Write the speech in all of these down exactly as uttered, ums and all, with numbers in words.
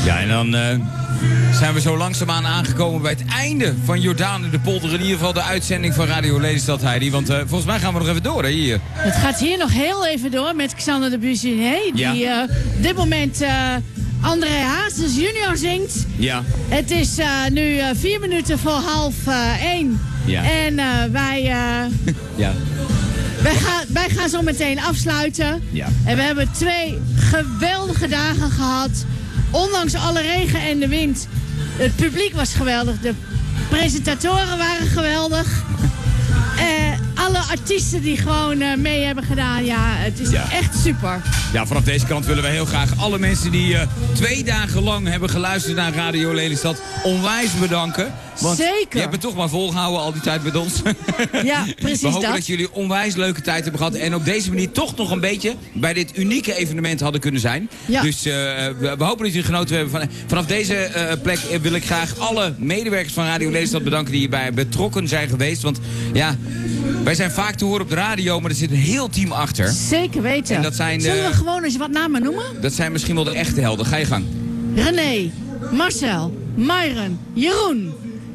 Ja, en dan uh, zijn we zo langzaamaan aangekomen bij het einde van Jordaan in de Polder. In ieder geval de uitzending van Radio Lelystad, Heidi. Want uh, volgens mij gaan we nog even door, hè, hier. Het gaat hier nog heel even door met Xander de Buziné. Die ja. uh, op dit moment uh, André Hazes junior zingt. Ja. Het is uh, nu uh, vier minuten voor half uh, één. Ja. En uh, wij... Uh, ja. Wij gaan, wij gaan zo meteen afsluiten. Ja. En we hebben twee geweldige dagen gehad. Ondanks alle regen en de wind. Het publiek was geweldig. De presentatoren waren geweldig. Uh, alle artiesten die gewoon uh, mee hebben gedaan. Ja, het is ja. echt super. Ja, vanaf deze kant willen wij heel graag alle mensen die uh, twee dagen lang hebben geluisterd naar Radio Lelystad onwijs bedanken. Want Zeker. Je hebt het toch maar volgehouden al die tijd met ons. Ja, precies. We hopen dat. dat jullie onwijs leuke tijd hebben gehad. En op deze manier toch nog een beetje bij dit unieke evenement hadden kunnen zijn. Ja. Dus uh, we, we hopen dat jullie genoten hebben. Van, vanaf deze uh, plek wil ik graag alle medewerkers van Radio Lelystad bedanken die hierbij betrokken zijn geweest. Want ja, wij zijn vaak te horen op de radio, maar er zit een heel team achter. Zeker weten. En dat zijn, Zullen we uh, gewoon eens wat namen noemen? Dat zijn misschien wel de echte helden. Ga je gang. René, Marcel, Myron, Jeroen.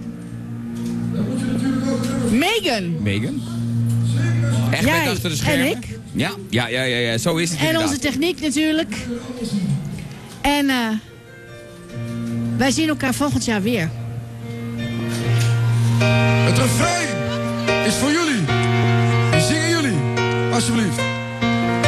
Megan. Megan. Echt Jij achter de schermen. en ik. Ja, ja, ja, ja, ja, zo is het En inderdaad. onze techniek natuurlijk. En uh, wij zien elkaar volgend jaar weer. Het refrein is voor jullie. Die zingen jullie. Alsjeblieft.